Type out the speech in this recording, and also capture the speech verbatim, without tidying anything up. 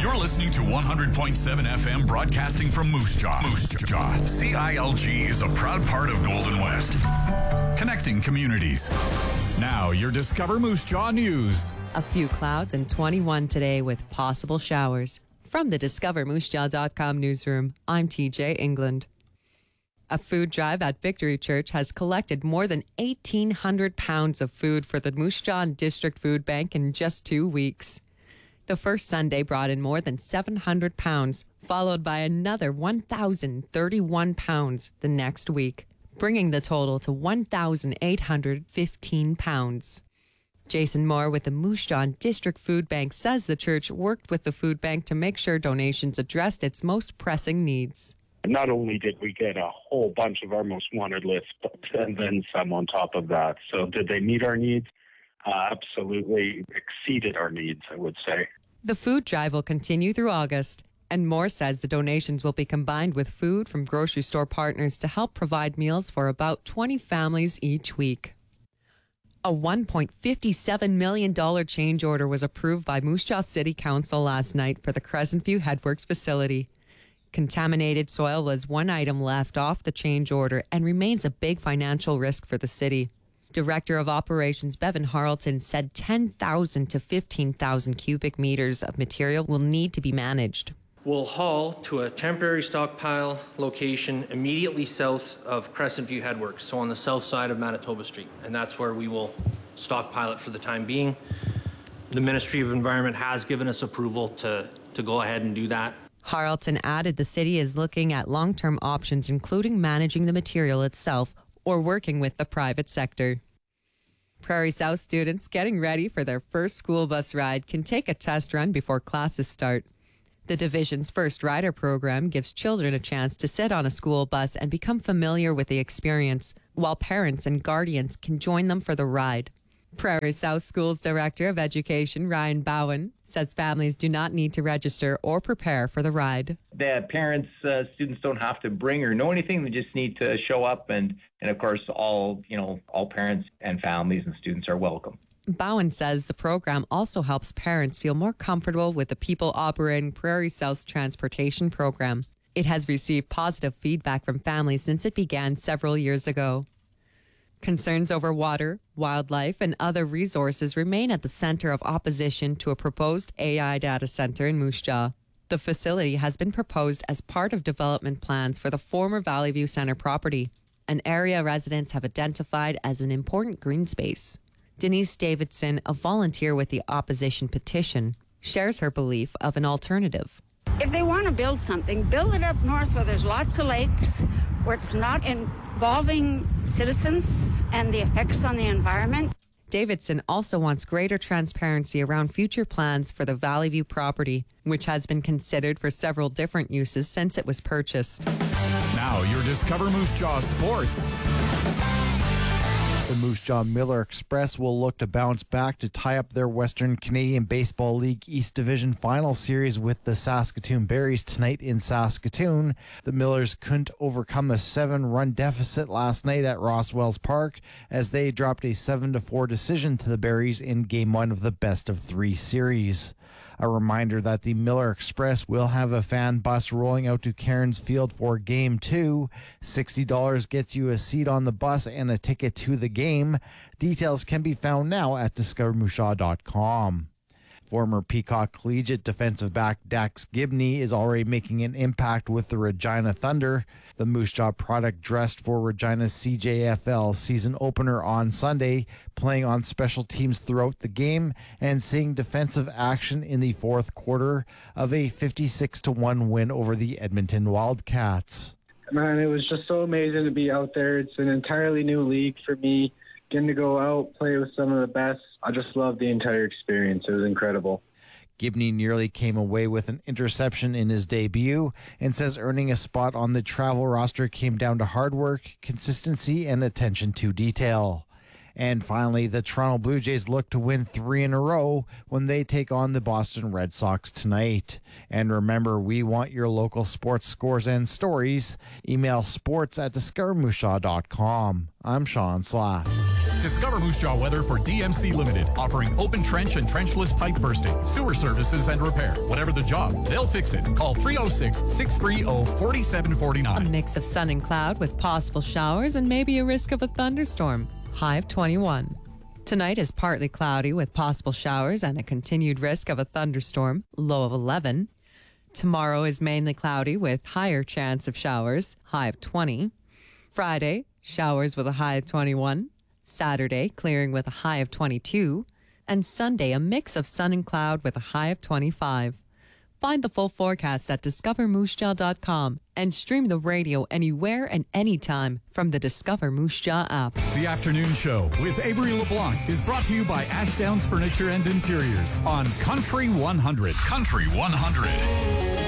You're listening to one hundred point seven F M broadcasting from Moose Jaw. Moose Jaw. C I L G is a proud part of Golden West. Connecting communities. Now, your Discover Moose Jaw news. A few clouds and twenty-one today with possible showers. From the discover moose jaw dot com newsroom, I'm T J England. A food drive at Victory Church has collected more than eighteen hundred pounds of food for the Moose Jaw District Food Bank in just two weeks. The first Sunday brought in more than seven hundred pounds, followed by another one thousand thirty-one pounds the next week, bringing the total to one thousand eight hundred fifteen pounds. Jason Moore with the Moose Jaw District Food Bank says the church worked with the food bank to make sure donations addressed its most pressing needs. Not only did we get a whole bunch of our most wanted lists, but and then some on top of that. So did they meet our needs? Uh, absolutely exceeded our needs, I would say. The food drive will continue through August, and Moore says the donations will be combined with food from grocery store partners to help provide meals for about twenty families each week. A one point five seven million dollars change order was approved by Moose Jaw City Council last night for the Crescent View Headworks facility. Contaminated soil was one item left off the change order and remains a big financial risk for the city. Director of Operations Bevan Harleton said ten thousand to fifteen thousand cubic meters of material will need to be managed. We'll haul to a temporary stockpile location immediately south of Crescent View Headworks, so on the south side of Manitoba Street, and that's where we will stockpile it for the time being. The Ministry of Environment has given us approval to, to go ahead and do that. Harleton added the city is looking at long-term options, including managing the material itself or working with the private sector. Prairie South students getting ready for their first school bus ride can take a test run before classes start. The division's First Rider program gives children a chance to sit on a school bus and become familiar with the experience, while parents and guardians can join them for the ride. Prairie South Schools Director of Education Ryan Bowen says families do not need to register or prepare for the ride. The parents, uh, students don't have to bring or know anything. They just need to show up, and and of course, all you know, all parents and families and students are welcome. Bowen says the program also helps parents feel more comfortable with the people operating Prairie South's transportation program. It has received positive feedback from families since it began several years ago. Concerns over water, wildlife, and other resources remain at the center of opposition to a proposed A I data center in Moose Jaw. The facility has been proposed as part of development plans for the former Valley View Centre property, an area residents have identified as an important green space. Denise Davidson, a volunteer with the opposition petition, shares her belief of an alternative. If they want to build something, build it up north where there's lots of lakes, where it's not involving citizens and the effects on the environment. Davidson also wants greater transparency around future plans for the Valley View property, which has been considered for several different uses since it was purchased. Now, your Discover Moose Jaw Sports. The Moose Jaw Miller Express will look to bounce back to tie up their Western Canadian Baseball League East Division Final Series with the Saskatoon Berries tonight in Saskatoon. The Millers couldn't overcome a seven-run deficit last night at Rosswells Park as they dropped a seven to four decision to the Berries in Game one of the best-of-three series. A reminder that the Miller Express will have a fan bus rolling out to Cairns Field for Game two. sixty dollars gets you a seat on the bus and a ticket to the game. Details can be found now at discover moose jaw dot com. Former Peacock Collegiate defensive back Dax Gibney is already making an impact with the Regina Thunder. The Moose Jaw product dressed for Regina's C J F L season opener on Sunday, playing on special teams throughout the game and seeing defensive action in the fourth quarter of a fifty-six to one win over the Edmonton Wildcats. Man, it was just so amazing to be out there. It's an entirely new league for me. Getting to go out, play with some of the best. I just loved the entire experience. It was incredible. Gibney nearly came away with an interception in his debut and says earning a spot on the travel roster came down to hard work, consistency, and attention to detail. And finally, the Toronto Blue Jays look to win three in a row when they take on the Boston Red Sox tonight. And remember, we want your local sports scores and stories. Email sports at discover moose jaw dot com. I'm Sean Slack. Discover Moose Jaw weather for D M C Limited, offering open trench and trenchless pipe bursting, sewer services and repair. Whatever the job, they'll fix it. Call three oh six, six three oh, four seven four A nine. mix of sun and cloud with possible showers and maybe a risk of a thunderstorm. High of twenty-one. Tonight is partly cloudy with possible showers and a continued risk of a thunderstorm. Low of eleven. Tomorrow is mainly cloudy with higher chance of showers. High of twenty. Friday, showers with a high of twenty-one. Saturday, clearing with a high of twenty-two. And Sunday, a mix of sun and cloud with a high of twenty-five. Find the full forecast at discover moose jaw dot com and stream the radio anywhere and anytime from the Discover Moose Jaw app. The afternoon show with Avery LeBlanc is brought to you by Ashdowns Furniture and Interiors on Country one hundred. Country one hundred.